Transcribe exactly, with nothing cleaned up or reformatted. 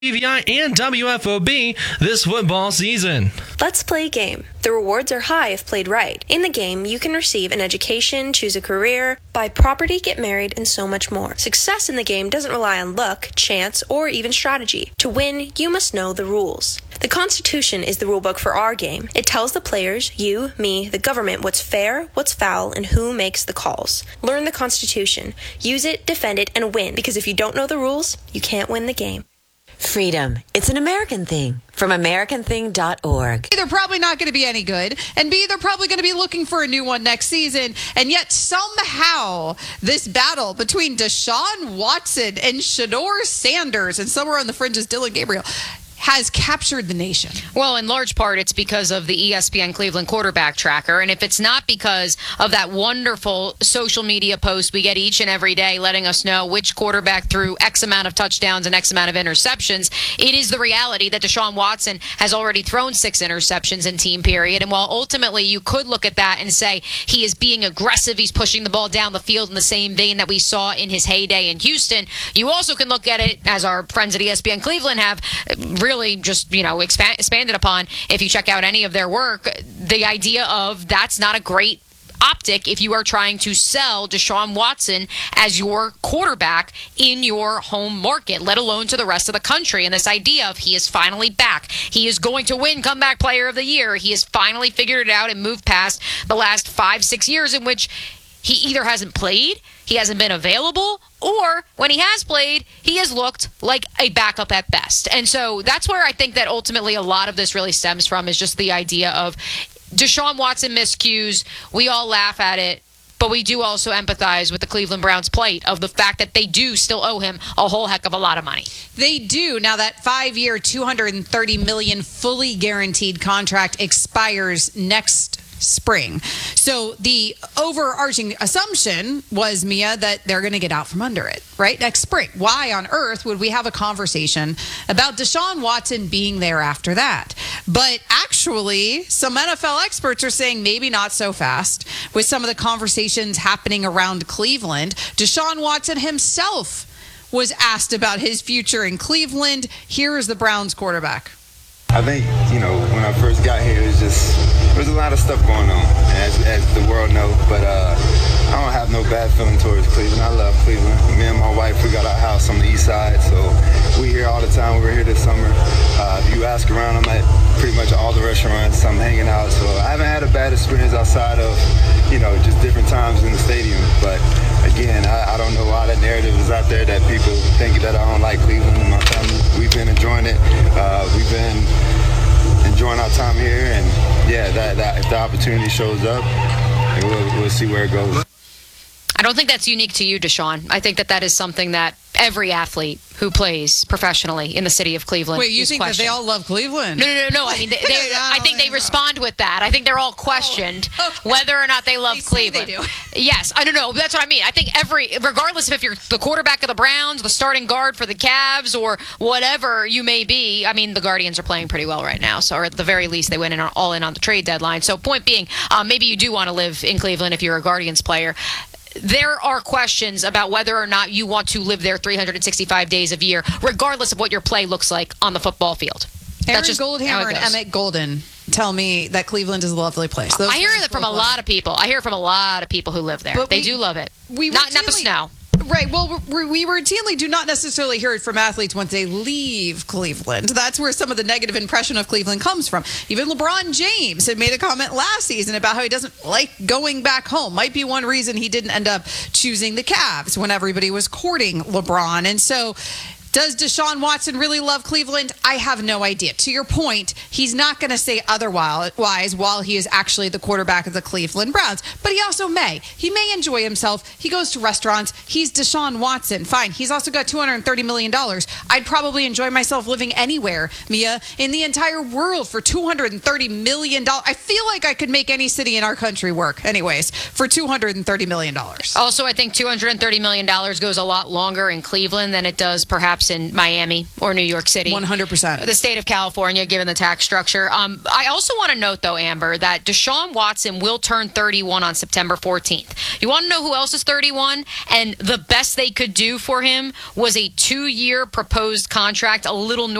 W V I and W F O B this football season. Let's play a game. The rewards are high if played right. In the game, you can receive an education, choose a career, buy property, get married, and so much more. Success in the game doesn't rely on luck, chance, or even strategy. To win, you must know the rules. The Constitution is the rulebook for our game. It tells the players, you, me, the government, what's fair, what's foul, and who makes the calls. Learn the Constitution. Use it, defend it, and win, because if you don't know the rules, you can't win the game. Freedom. It's an American thing. From American Thing dot org. They're probably not going to be any good, and B, they're probably going to be looking for a new one next season, and yet somehow this battle between Deshaun Watson and Shedeur Sanders, and somewhere on the fringes, Dillon Gabriel, has captured the nation. Well, in large part, it's because of the E S P N Cleveland quarterback tracker. And if it's not because of that wonderful social media post we get each and every day letting us know which quarterback threw X amount of touchdowns and X amount of interceptions, it is the reality that Deshaun Watson has already thrown six interceptions in team period. And while ultimately you could look at that and say he is being aggressive, he's pushing the ball down the field in the same vein that we saw in his heyday in Houston, you also can look at it, as our friends at E S P N Cleveland have really really just, you know, expand, expanded upon. If you check out any of their work, the idea of that's not a great optic if you are trying to sell Deshaun Watson as your quarterback in your home market, let alone to the rest of the country. And this idea of he is finally back, he is going to win comeback player of the year, he has finally figured it out and moved past the last five, six years in which he either hasn't played, he hasn't been available, or when he has played, he has looked like a backup at best. And so that's where I think that ultimately a lot of this really stems from, is just the idea of Deshaun Watson miscues. We all laugh at it, but we do also empathize with the Cleveland Browns' plight of the fact that they do still owe him a whole heck of a lot of money. They do. Now that five-year, two hundred thirty million dollars fully guaranteed contract expires next spring. So the overarching assumption was, Mia, that they're going to get out from under it, right? Next spring. Why on earth would we have a conversation about Deshaun Watson being there after that? But actually, some N F L experts are saying maybe not so fast with some of the conversations happening around Cleveland. Deshaun Watson himself was asked about his future in Cleveland. Here is the Browns quarterback. I think, you know, when I first got here, it was just, there was a lot of stuff going on, as, as the world knows. But uh, I don't have no bad feeling towards Cleveland. I love Cleveland. Me and my wife, we got our house on the east side, so we here all the time. We were here this summer. Uh, if you ask around, I'm at pretty much all the restaurants. I'm hanging out, so I haven't had a bad experience outside of, you know, just different times in the stadium. But again, I, I don't know why that narrative is out there that people think that I don't like Cleveland. And my family, we've been enjoying it. Uh, we've been enjoying our time here, and yeah, that, that if the opportunity shows up, we'll, we'll see where it goes. I don't think that's unique to you, Deshaun. I think that that is something that every athlete who plays professionally in the city of Cleveland. Wait, you think questioned. that they all love Cleveland? No, no, no, no. I mean, they, they, I think they respond with that. I think they're all questioned oh, okay. whether or not they love they Cleveland. Say they do. Yes, I don't know. That's what I mean. I think every, regardless of if you're the quarterback of the Browns, the starting guard for the Cavs, or whatever you may be. I mean, the Guardians are playing pretty well right now, so or at the very least, they went in on, all in on the trade deadline. So, point being, um, maybe you do want to live in Cleveland if you're a Guardians player. There are questions about whether or not you want to live there three hundred sixty-five days of year, regardless of what your play looks like on the football field. Aaron That's just Goldhammer and Emmett Golden tell me that Cleveland is a lovely place. Those I hear that from a lot of people. I hear it from a lot of people who live there. But they we, do love it. We not not the snow. Right. Well, we routinely do not necessarily hear it from athletes once they leave Cleveland. That's where some of the negative impression of Cleveland comes from. Even LeBron James had made a comment last season about how he doesn't like going back home. Might be one reason he didn't end up choosing the Cavs when everybody was courting LeBron. And so, does Deshaun Watson really love Cleveland? I have no idea. To your point, he's not going to say otherwise while he is actually the quarterback of the Cleveland Browns. But he also may. He may enjoy himself. He goes to restaurants. He's Deshaun Watson. Fine. He's also got two hundred thirty million dollars. I'd probably enjoy myself living anywhere, Mia, in the entire world for two hundred thirty million dollars. I feel like I could make any city in our country work, anyways, for two hundred thirty million dollars. Also, I think two hundred thirty million dollars goes a lot longer in Cleveland than it does perhaps perhaps in Miami or New York City. one hundred percent. The state of California, given the tax structure. Um, I also want to note, though, Amber, that Deshaun Watson will turn thirty-one on September fourteenth. You want to know who else is thirty-one? And the best they could do for him was a two-year proposed contract, a little